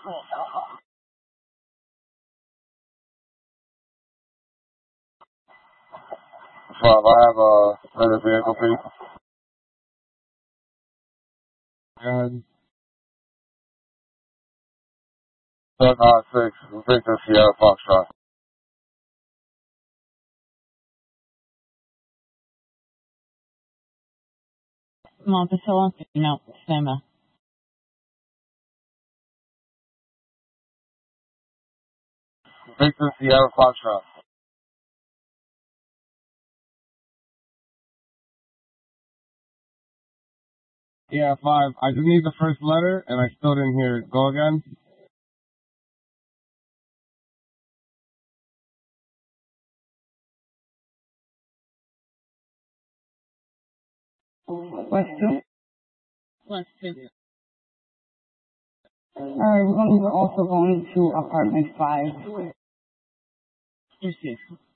Well, I have a better vehicle, please. And 706 Victor Sierra Foxtrot. Monticello? No, Sema. Victor Sierra Foxtrot. Yeah, 5. I just need the first letter, and I still didn't hear it. Go again. West 2? West 2. Alright, we're also going to apartment 5. Receive.